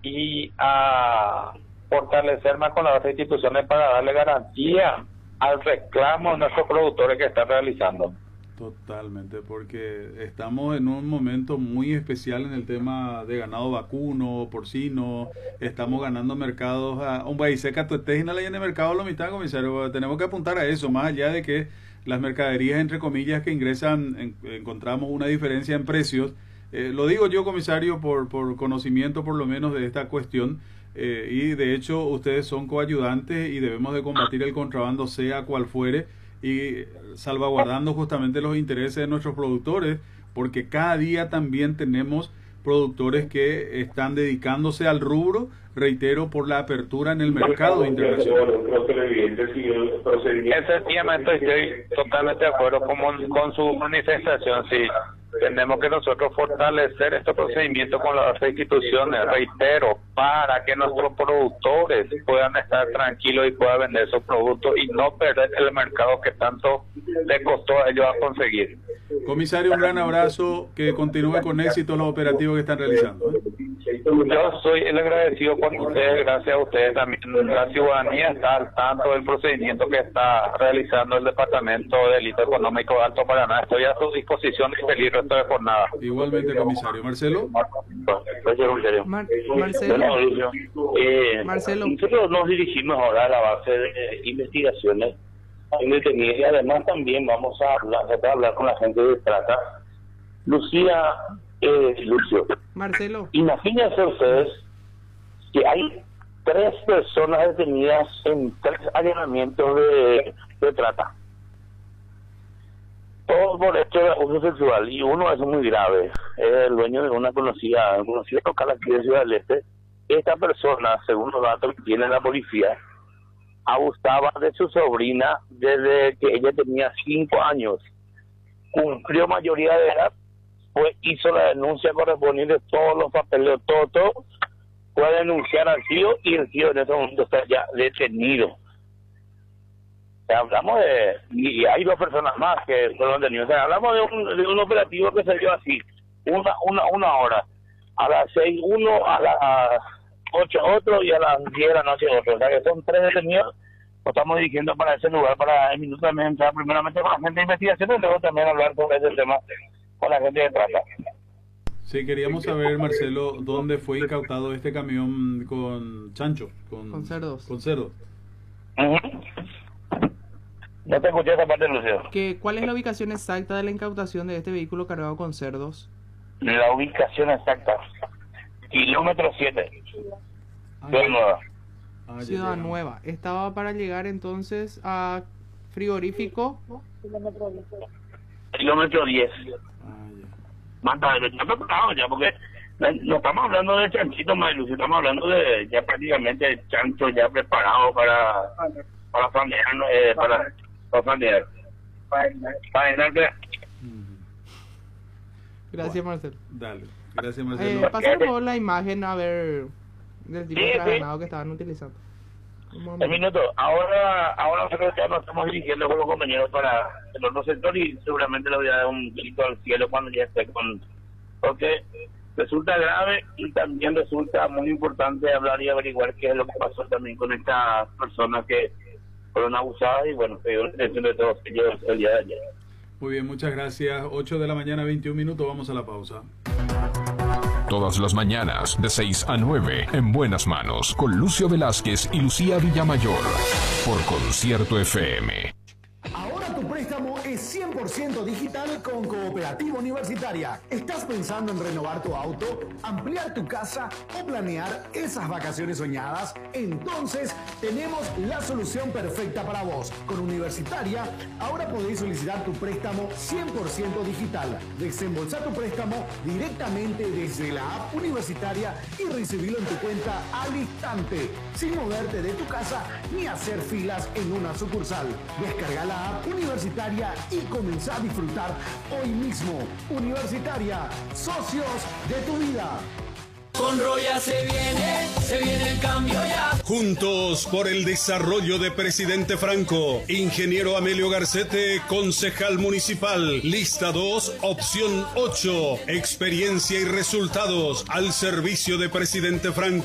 y a fortalecer más con las otras instituciones para darle garantía al reclamo de nuestros productores que están realizando. Totalmente, porque estamos en un momento muy especial en el tema de ganado vacuno, porcino, estamos ganando mercados a un país seca, tu estés en la ley de mercado lo mitad, comisario, tenemos que apuntar a eso, más allá de que las mercaderías, entre comillas, que ingresan, encontramos una diferencia en precios, lo digo yo, comisario, por conocimiento por lo menos de esta cuestión, y de hecho ustedes son coayudantes y debemos de combatir el contrabando sea cual fuere, y salvaguardando justamente los intereses de nuestros productores, porque cada día también tenemos productores que están dedicándose al rubro, reitero, por la apertura en el mercado internacional. Efectivamente, estoy totalmente de acuerdo con su manifestación, sí. Tenemos que nosotros fortalecer estos procedimientos con las instituciones, reitero, para que nuestros productores puedan estar tranquilos y puedan vender sus productos y no perder el mercado que tanto le costó a ellos a conseguir. Comisario, un gran abrazo, que continúe con éxito los operativos que están realizando. Yo soy el agradecido con ustedes, gracias a ustedes también. La ciudadanía está al tanto del procedimiento que está realizando el Departamento de Delito Económico de Alto Paraná. Estoy a su disposición y feliz resto de jornada. Igualmente, comisario. ¿Marcelo? Marcelo. Nosotros nos dirigimos ahora a la base de investigaciones detenidas y además también vamos a hablar con la gente de trata. Lucio. Marcelo. Imagínense ustedes que hay 3 personas detenidas en 3 allanamientos de trata. Todos por hecho de abuso sexual, y uno es muy grave. Es el dueño de una conocida local aquí de Ciudad del Este. Esta persona, según los datos que tiene la policía, abusaba de su sobrina desde que ella tenía 5 años. Cumplió mayoría de edad, pues hizo la denuncia correspondiente, todos los papeles, todo, fue a denunciar al tío y el tío en ese momento está ya detenido. Hablamos y hay 2 personas más que fueron detenidos. Hablamos de un operativo que se dio así, una hora, a las 6 uno, a las 8 otro y a las 10 de la noche otro. O sea que son 3 detenidos. Nos estamos dirigiendo para ese lugar para en minutos también entrar primeramente con la gente de investigación y luego también hablar sobre ese tema con la gente de trata. Sí, queríamos saber, Marcelo, dónde fue incautado este camión con chancho, con cerdos. Con cerdos. No te escuché esa parte, Lucio. ¿Cuál es la ubicación exacta de la incautación de este vehículo cargado con cerdos? La ubicación exacta, kilómetro 7, Ciudad Nueva. Ciudad Nueva. Estaba para llegar entonces a frigorífico. Kilómetro 10. Más tarde, ya preparado ya, porque no estamos hablando de chanchito más, Lucio, estamos hablando de ya prácticamente chancho ya preparado para frandear, para frandear. Gracias, Marcelo. Dale, gracias, Marcelo. Pasar por la imagen a ver del tipo de ganado que estaban utilizando. Un minuto. Ahora nosotros ya nos estamos dirigiendo con los compañeros para el otro sector y seguramente le voy a dar un grito al cielo cuando ya esté porque resulta grave y también resulta muy importante hablar y averiguar qué es lo que pasó también con estas personas que fueron abusadas y bueno, se dio la atención de todos ellos el día de ayer. Muy bien, muchas gracias. 8 de la mañana, 21 minutos, vamos a la pausa. Todas las mañanas, de 6 a 9, en Buenas Manos, con Lucio Velázquez y Lucía Villamayor, por Concierto FM. Ahora tu préstamo es 100% digital con Cooperativa Universitaria. ¿Estás pensando en renovar tu auto, ampliar tu casa o planear esas vacaciones soñadas? Entonces tenemos la solución perfecta para vos. Con Universitaria, ahora podéis solicitar tu préstamo 100% digital. Desembolsar tu préstamo directamente desde la app Universitaria y recibirlo en tu cuenta al instante, sin moverte de tu casa ni hacer filas en una sucursal. Descarga la app Universitaria y comenzá a disfrutar hoy mismo. Universitaria, socios de tu vida. Con Roya se viene el cambio ya. Juntos por el desarrollo de Presidente Franco. Ingeniero Amelio Garcete, concejal municipal. Lista 2, opción 8. Experiencia y resultados al servicio de Presidente Franco.